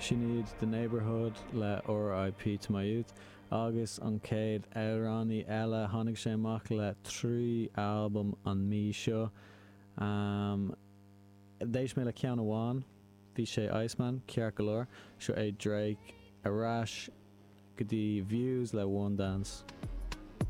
She Need the Neighborhood le R.I.P. to My Youth agus an céad Éireannaí eile tháinig sé amach le 3 album an mí seo. D'éis mé le ceann amháin, bhí sé Iceman, ceart go leor, seo é Drake, Arás, go dtí Views le One Dance.